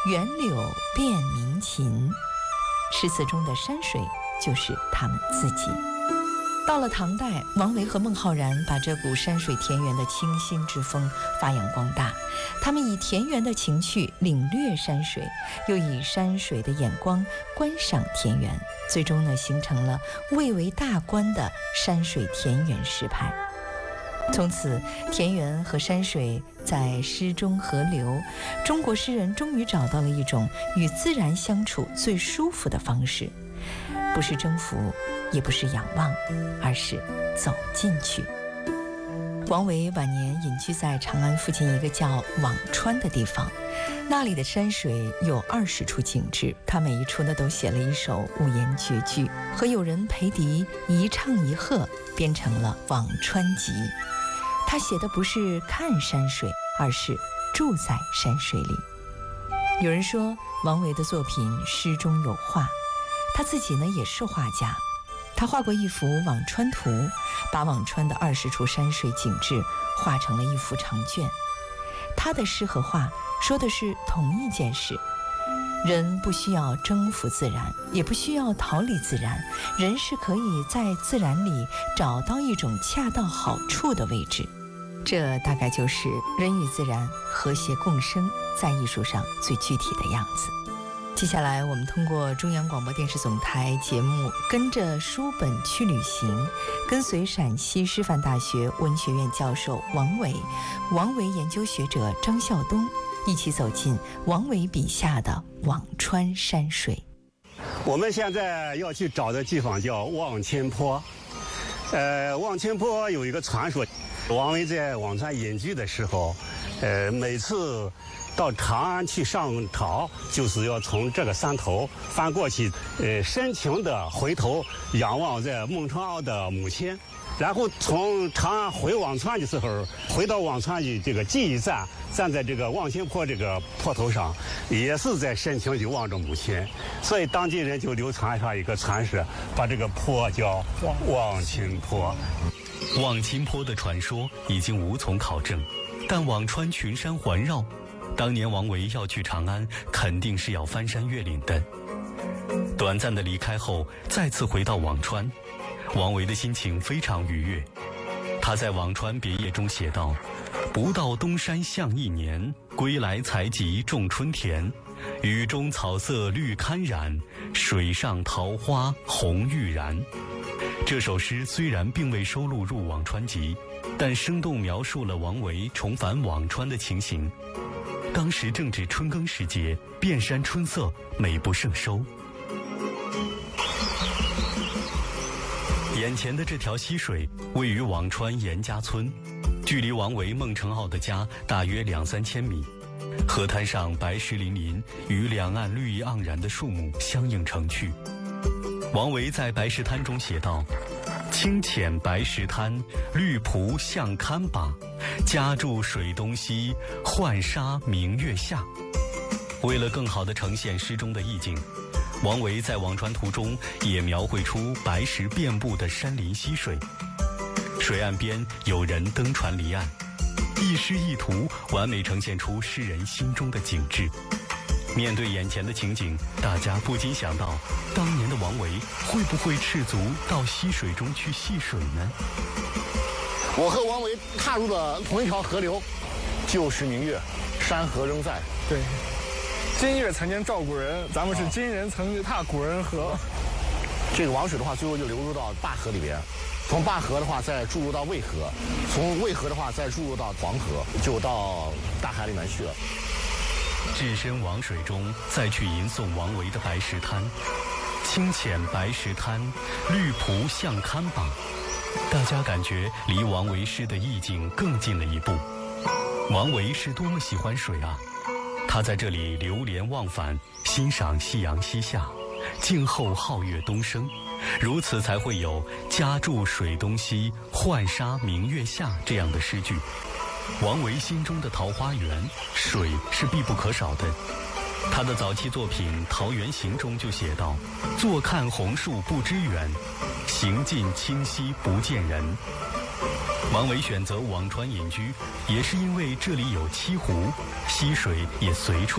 园柳变鸣禽。诗词中的山水就是他们自己。到了唐代，王维和孟浩然把这股山水田园的清新之风发扬光大。他们以田园的情趣领略山水，又以山水的眼光观赏田园，最终呢，形成了蔚为大观的山水田园诗派。从此，田园和山水在诗中合流，中国诗人终于找到了一种与自然相处最舒服的方式，不是征服，也不是仰望，而是走进去。王维晚年隐居在长安附近一个叫辋川的地方，那里的山水有20处景致，他每一处呢都写了一首五言绝句，和友人裴迪一唱一和，编成了《辋川集》。他写的不是看山水，而是住在山水里。有人说王维的作品诗中有画，他自己呢也是画家。他画过一幅《辋川图》，把辋川的20处山水景致画成了一幅长卷。他的诗和画说的是同一件事，人不需要征服自然，也不需要逃离自然，人是可以在自然里找到一种恰到好处的位置。这大概就是人与自然和谐共生在艺术上最具体的样子。接下来我们通过中央广播电视总台节目《跟着书本去旅行》，跟随陕西师范大学文学院教授王维研究学者张孝东，一起走进王维笔下的辋川山水。 我们现在要去找的地方叫望清坡。望清坡有一个传说，王维在辋川隐居的时候，每次到长安去上朝，就是要从这个山头翻过去，深情地回头仰望在孟春傲的母亲。然后从长安回辋川的时候，回到辋川的这个记忆站，站在这个望清坡这个坡头上，也是在深情地望着母亲。所以当地人就流传上一个传说，把这个坡叫望清坡。 望清坡的传说已经无从考证，但辋川群山环绕，当年王维要去长安，肯定是要翻山越岭的。短暂的离开后，再次回到辋川，王维的心情非常愉悦。他在《辋川别业》中写道：“不到东山向一年，归来才及种春田。雨中草色绿堪染，水上桃花红欲燃。”这首诗虽然并未收录入《辋川集》，但生动描述了王维重返辋川的情形。当时正值春耕时节，遍山春色，美不胜收。眼前的这条溪水位于辋川严家村，距离王维孟承傲的家大约2-3千米。河滩上白石粼粼，与两岸绿意盎然的树木相映成趣。王维在白石滩中写道：“清浅白石滩，绿蒲向堪把。家住水东西，浣纱明月下。”为了更好地呈现诗中的意境，王维在《辋川图》中也描绘出白石遍布的山林溪水，水岸边有人登船离岸，一诗一图完美呈现出诗人心中的景致。面对眼前的情景，大家不禁想到，当年的王维会不会赤足到溪水中去戏水呢？ 我和王维踏入了同一条河流，旧时明月，山河仍在。 对，今月曾经照古人，咱们是今人曾踏古人河。 这个王水的话，最后就流入到灞河里边，从灞河的话再注入到渭河，从渭河的话再注入到黄河，就到大海里面去了。 置身王水中，再去吟诵王维的白石滩。清浅白石滩，绿蒲向堪把。大家感觉离王维诗的意境更近了一步。王维是多么喜欢水啊！他在这里流连忘返，欣赏夕阳西下，静候皓月东升，如此才会有“家住水东西，浣纱明月下”这样的诗句。王维心中的桃花源，水是必不可少的。他的早期作品《桃源行》中就写道：“坐看红树不知远，行尽清溪不见人。”王维选择辋川隐居，也是因为这里有七湖，溪水也随处